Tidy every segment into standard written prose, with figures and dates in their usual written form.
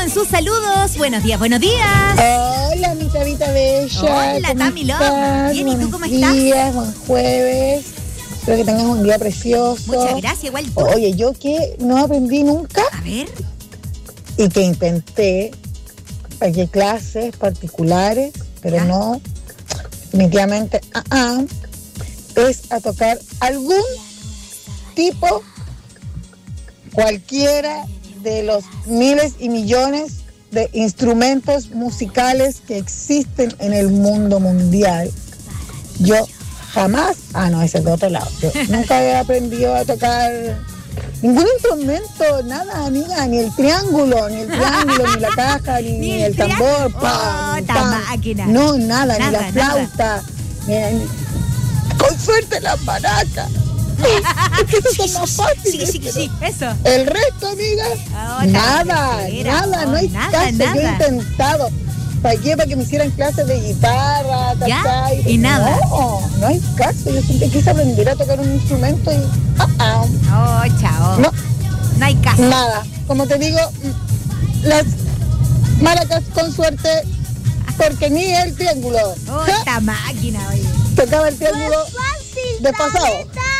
en sus saludos. Buenos días, buenos días. Hola, mi Tabita Bella. Hola, Tami Love. Bien, ¿y tú cómo estás? Buenos días, buen jueves. Espero que tengas un día precioso. Muchas gracias, igual tú. Oye, yo que no aprendí nunca A ver. y que intenté, pagué clases particulares, pero ¿Ya? no, definitivamente, es a tocar algún tipo, cualquiera de los miles y millones de instrumentos musicales que existen en el mundo mundial. Yo jamás, ese es de otro lado, yo nunca he aprendido a tocar ningún instrumento, nada, amiga, ni el triángulo, ni la caja, ni el tambor, máquina. no, nada, ni la Nada. flauta, con suerte las maracas. Es que esos son más fáciles. Sí, eso. El resto, amiga, nada, no hay caso. Yo he intentado, pagué para que me hicieran clases de guitarra, ¿Ya? ¿cachai? Y nada. No hay caso. Yo siempre quise aprender a tocar un instrumento y Oh, chao. No hay caso. nada. Como te digo, las maracas con suerte, porque ni el triángulo. Oh, esta máquina, oye. Tocaba el triángulo desfasado.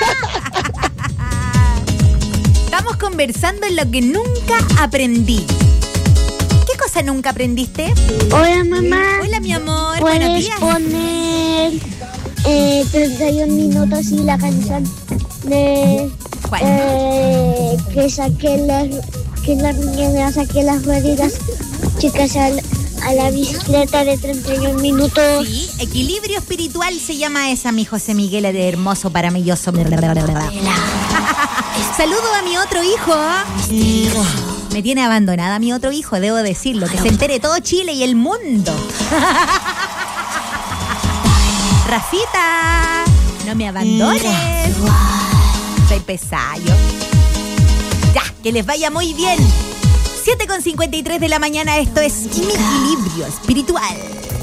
Estamos conversando en lo que nunca aprendí. ¿Qué cosa nunca aprendiste? Hola, mamá. Hola, mi amor. Buenos ¿Puedes días. poner 31 minutos y la canción de ¿Cuál? que la niña saque las rueditas chicas a la bicicleta de 31 minutos? Sí, Equilibrio Espiritual se llama esa, mi José Miguel, de hermoso, maravilloso. Saludo a mi otro hijo. Me tiene abandonada mi otro hijo, debo decirlo. Que se entere todo Chile y el mundo. Rafita, no me abandones. Soy pesayo. Ya, que les vaya muy bien. 7:53 de la mañana, esto es Mi Equilibrio Espiritual.